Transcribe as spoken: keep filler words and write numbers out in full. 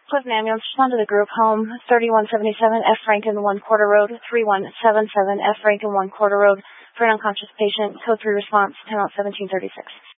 Clifton Ambulance, respond to the group home, thirty-one seventy-seven F. Rankin, one Quarter Road, three one seven seven F. Rankin, one Quarter Road, for an unconscious patient, code three response, time out seventeen thirty-six.